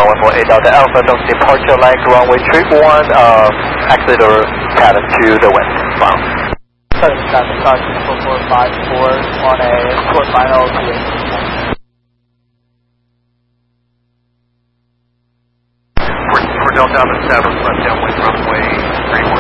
148 Delta Alpha, don't departure line runway 31, exit or pattern to the west, bound. Southern traffic, caution 4454 on a short final PH. For Delta Alpha 7, left downwind runway 31.